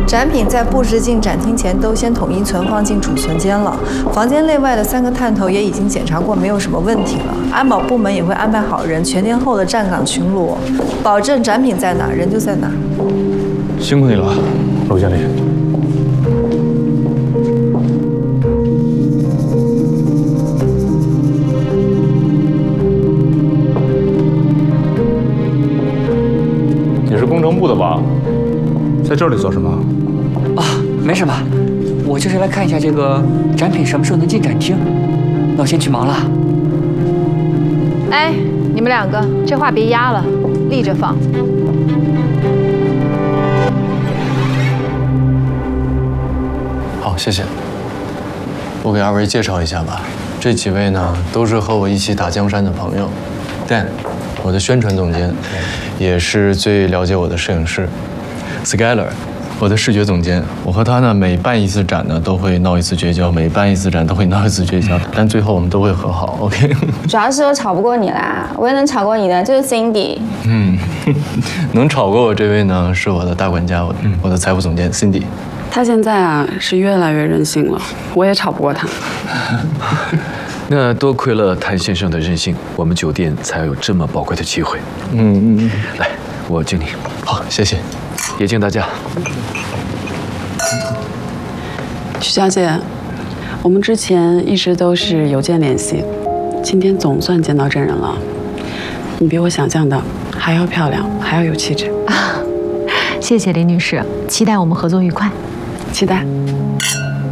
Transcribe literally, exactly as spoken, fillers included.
展品在布置进展厅前都先统一存放进储存间了。房间内外的三个探头也已经检查过，没有什么问题了。安保部门也会安排好人全天候的站岗巡逻，保证展品在哪儿人就在哪儿。 辛苦你了，陆经理。 工程部的吧，在这里做什么？ 啊，没什么，我就是来看一下这个展品什么时候能进展厅。那我先去忙了。 哎，你们两个这话别压了，立着放。 好，谢谢。我给二位介绍一下吧，这几位呢都是和我一起打江山的朋友。Dan， 我的宣传总监。 也是最了解我的摄影师 ，Skyler， 我的视觉总监。我和他呢，每办一次展呢，都会闹一次绝交；每办一次展都会闹一次绝交，但最后我们都会和好。OK。 主要是我吵不过你啦，唯一能吵过你的就是 Cindy。 嗯，能吵过我这位呢，是我的大管家，我我的财务总监 Cindy。 他现在啊，是越来越任性了，我也吵不过他。 那多亏了谭先生的任性，我们酒店才有这么宝贵的机会。 嗯嗯， 来，我敬你。 好，谢谢。 也敬大家。 曲小姐，我们之前一直都是邮件联系，今天总算见到真人了。你比我想象的还要漂亮，还要有气质。 啊，谢谢林女士，期待我们合作愉快。 期待。